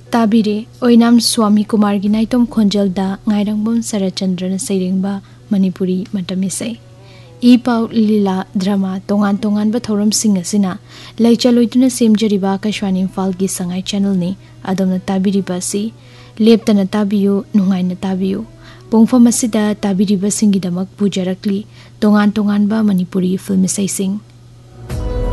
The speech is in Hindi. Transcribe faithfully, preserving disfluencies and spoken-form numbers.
ताबिरे ओइनाम स्वामी कुमार की नाइतोम खोंजलदा ngairangबम सरचंद्रन सैरेंबा मणिपुरी मतमिसै ई पाउ लीला ड्रामा तोंगान तोंगान बा थौरम सिंग असिना लैचलोइतुना सेमजरिबा आकाशवाणी इम्फाल की संगाई चैनल ने अदमना ताबिरिबा सि लेप्तना ताबियो नुंगाइना ताबियो पोंगफम असिदा ताबिरिबा सिंगिदमक पुजरकली तोंगान तोंगान बा मणिपुरी फिल्म इसैसिंग